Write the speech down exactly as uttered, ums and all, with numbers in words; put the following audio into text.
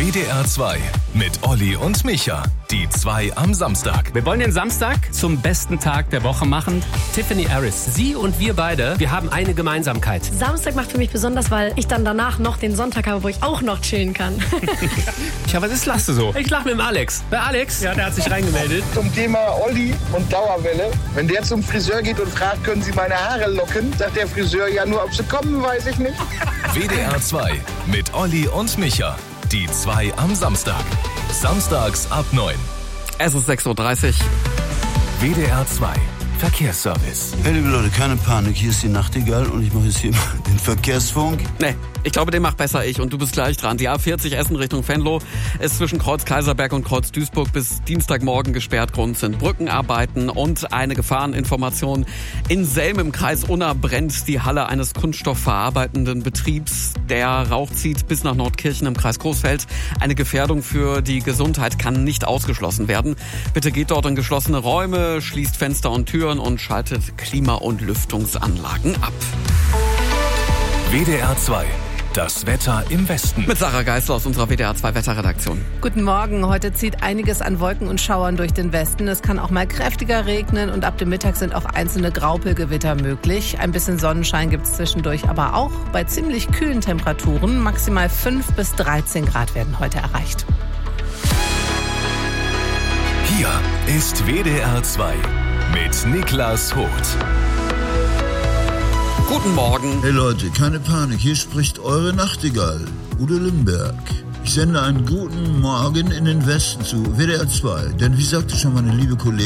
W D R zwei mit Olli und Micha. Die zwei am Samstag. Wir wollen den Samstag zum besten Tag der Woche machen. Tiffany Harris, sie und wir beide, wir haben eine Gemeinsamkeit. Samstag macht für mich besonders, weil ich dann danach noch den Sonntag habe, wo ich auch noch chillen kann. Ja, was ist, lachst du so? Ich lach mit dem Alex. Bei Alex, ja, der hat sich reingemeldet. Zum Thema Olli und Dauerwelle. Wenn der zum Friseur geht und fragt, können Sie meine Haare locken, sagt der Friseur, ja, nur ob sie kommen, weiß ich nicht. W D R zwei mit Olli und Micha. Die zwei am Samstag. Samstags ab neun. Es ist sechs Uhr dreißig. W D R zwei Verkehrsservice. Hey liebe Leute, keine Panik, hier ist die Nachtigall und ich mache jetzt hier mal den Verkehrsfunk. Nee, ich glaube, den macht besser ich und du bist gleich dran. Die A vierzig Essen Richtung Venlo ist zwischen Kreuz Kaiserberg und Kreuz Duisburg bis Dienstagmorgen gesperrt. Grund sind Brückenarbeiten und eine Gefahreninformation. In Selm im Kreis Unna brennt die Halle eines kunststoffverarbeitenden Betriebs. Der Rauch zieht bis nach Nordkirchen im Kreis Coesfeld. Eine Gefährdung für die Gesundheit kann nicht ausgeschlossen werden. Bitte geht dort in geschlossene Räume, schließt Fenster und Türen und schaltet Klima- und Lüftungsanlagen ab. W D R zwei. Das Wetter im Westen. Mit Sarah Geisler aus unserer W D R zwei Wetterredaktion. Guten Morgen. Heute zieht einiges an Wolken und Schauern durch den Westen. Es kann auch mal kräftiger regnen und ab dem Mittag sind auch einzelne Graupelgewitter möglich. Ein bisschen Sonnenschein gibt es zwischendurch, aber auch bei ziemlich kühlen Temperaturen. Maximal fünf bis dreizehn Grad werden heute erreicht. Hier ist W D R zwei mit Niklas Hoth. Guten Morgen. Hey Leute, keine Panik, hier spricht eure Nachtigall, Udo Limberg. Ich sende einen guten Morgen in den Westen zu W D R zwei, denn wie sagte schon meine liebe Kollegin,